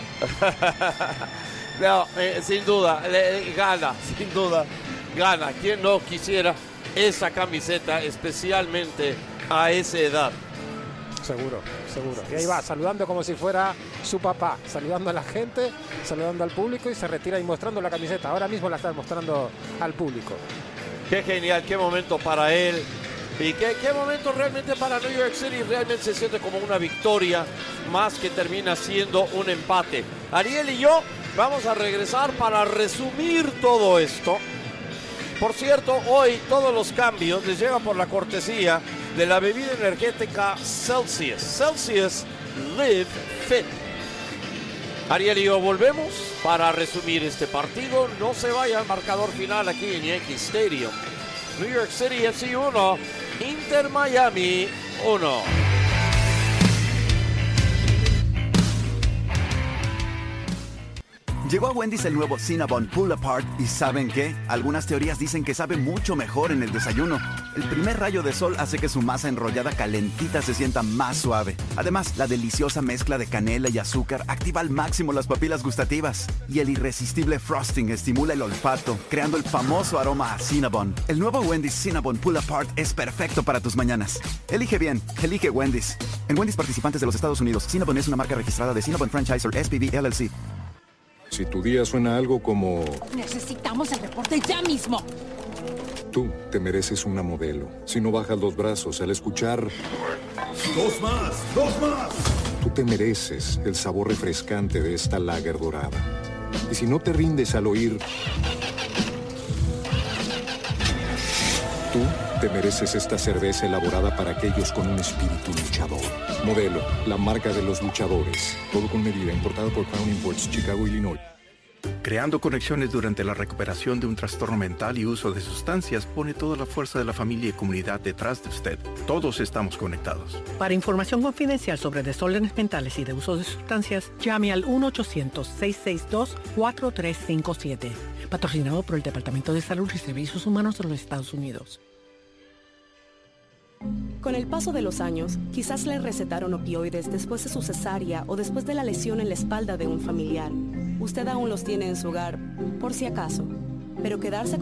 B: No, sin duda, gana, sin duda, gana. ¿Quién no quisiera esa camiseta, especialmente a esa edad?
A: Seguro. Y ahí va, saludando como si fuera su papá, saludando a la gente, saludando al público, y se retira y mostrando la camiseta. Ahora mismo la está mostrando al público.
B: Qué genial, qué momento para él. Y qué momento realmente para New York City. Realmente se siente como una victoria más que termina siendo un empate. Ariel y yo vamos a regresar para resumir todo esto. Por cierto, hoy todos los cambios les llegan por la cortesía de la bebida energética Celsius. Celsius Live Fit. Ariel y yo volvemos para resumir este partido. No se vaya al marcador final aquí en Yankee Stadium. New York City FC 1, Inter Miami 1.
E: Llegó a Wendy's el nuevo Cinnabon Pull Apart y ¿saben qué? Algunas teorías dicen que sabe mucho mejor en el desayuno. El primer rayo de sol hace que su masa enrollada calentita se sienta más suave. Además, la deliciosa mezcla de canela y azúcar activa al máximo las papilas gustativas. Y el irresistible frosting estimula el olfato, creando el famoso aroma a Cinnabon. El nuevo Wendy's Cinnabon Pull Apart es perfecto para tus mañanas. Elige bien, elige Wendy's. En Wendy's participantes de los Estados Unidos, Cinnabon es una marca registrada de Cinnabon Franchisor SPV LLC.
F: Si tu día suena algo como...
G: Necesitamos el reporte ya mismo.
F: Tú te mereces una modelo. Si no bajas los brazos al escuchar...
H: ¡Dos más! ¡Dos más!
F: Tú te mereces el sabor refrescante de esta lager dorada. Y si no te rindes al oír... Tú te mereces esta cerveza elaborada para aquellos con un espíritu luchador. Modelo, la marca de los luchadores. Todo con medida, importado por Crown Imports, Chicago, Illinois.
I: Creando conexiones durante la recuperación de un trastorno mental y uso de sustancias pone toda la fuerza de la familia y comunidad detrás de usted. Todos estamos conectados.
J: Para información confidencial sobre desórdenes mentales y de uso de sustancias, llame al 1-800-662-4357. Patrocinado por el Departamento de Salud y Servicios Humanos de los Estados Unidos.
K: Con el paso de los años, quizás le recetaron opioides después de su cesárea o después de la lesión en la espalda de un familiar. Usted aún los tiene en su hogar, por si acaso. Pero quedarse